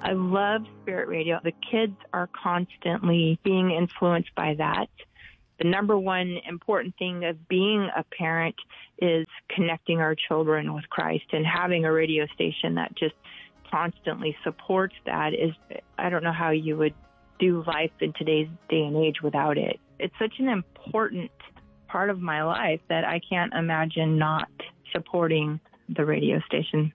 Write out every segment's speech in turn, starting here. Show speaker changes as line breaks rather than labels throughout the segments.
I love Spirit Radio. The kids are constantly being influenced by that. The number one important thing of being a parent is connecting our children with Christ, and having a radio station that just constantly supports that is, I don't know how you would do life in today's day and age without it. It's such an important part of my life that I can't imagine not supporting the radio station.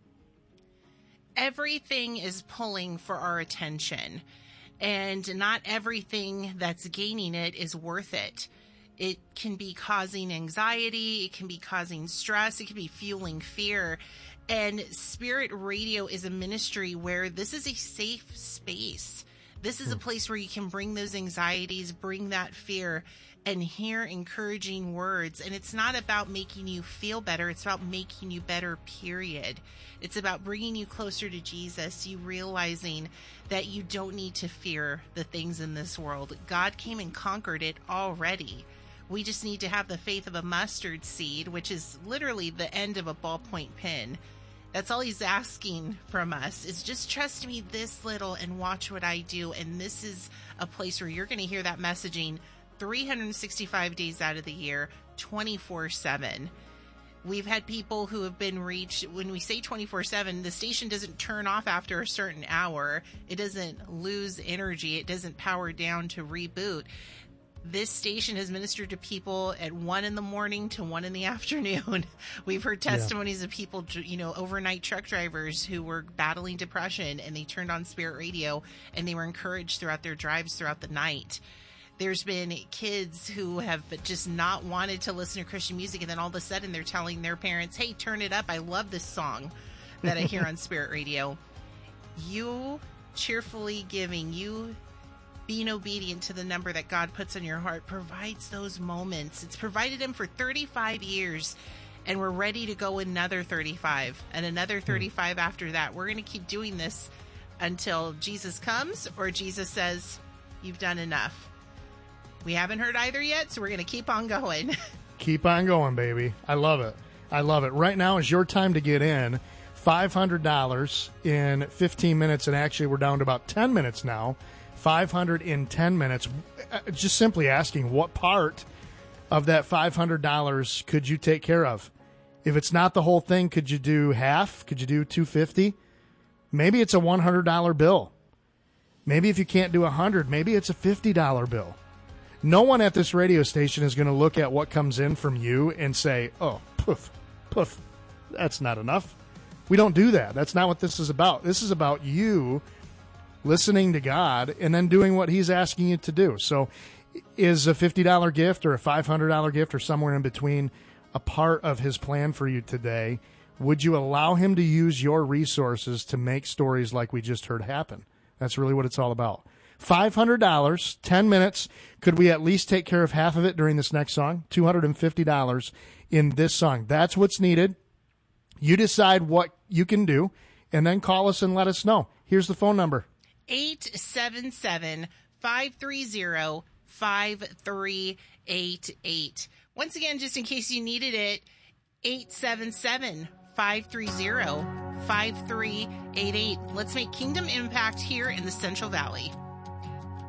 Everything is pulling for our attention, and not everything that's gaining it is worth it. It can be causing anxiety, it can be causing stress, it can be fueling fear. And Spirit Radio is a ministry where this is a safe space. This is a place where you can bring those anxieties, bring that fear, and hear encouraging words. And it's not about making you feel better. It's about making you better, period. It's about bringing you closer to Jesus, you realizing that you don't need to fear the things in this world. God came and conquered it already. We just need to have the faith of a mustard seed, which is literally the end of a ballpoint pen. That's all he's asking from us, is just trust me this little and watch what I do. And this is a place where you're going to hear that messaging 365 days out of the year, 24/7. We've had people who have been reached. When we say 24/7, the station doesn't turn off after a certain hour. It doesn't lose energy. It doesn't power down to reboot. This station has ministered to people at 1 a.m. to 1 p.m. We've heard testimonies of people, overnight truck drivers who were battling depression, and they turned on Spirit Radio and they were encouraged throughout their drives throughout the night. There's been kids who have just not wanted to listen to Christian music, and then all of a sudden they're telling their parents, hey, turn it up. I love this song that I hear on Spirit Radio. You cheerfully giving, you being obedient to the number that God puts on your heart provides those moments. It's provided them for 35 years, and we're ready to go another 35 and another 35 after that. We're going to keep doing this until Jesus comes or Jesus says, you've done enough. We haven't heard either yet, so we're going to keep on going.
Keep on going, baby. I love it. I love it. Right now is your time to get in. $500 in 15 minutes, and actually we're down to about 10 minutes now. 500 in 10 minutes. Just simply asking, what part of that $500 could you take care of? If it's not the whole thing, could you do half? Could you do $250? Maybe it's a $100 bill. Maybe if you can't do $100, maybe it's a $50 bill. No one at this radio station is going to look at what comes in from you and say, oh, poof, poof, that's not enough. We don't do that. That's not what this is about. This is about you listening to God and then doing what he's asking you to do. So is a $50 gift or a $500 gift or somewhere in between a part of his plan for you today? Would you allow him to use your resources to make stories like we just heard happen? That's really what it's all about. $500, 10 minutes. Could we at least take care of half of it during this next song? $250 in this song. That's what's needed. You decide what you can do, and then call us and let us know. Here's the phone number.
877-530-5388. Once again, just in case you needed it, 877-530-5388. Let's make kingdom impact here in the Central Valley.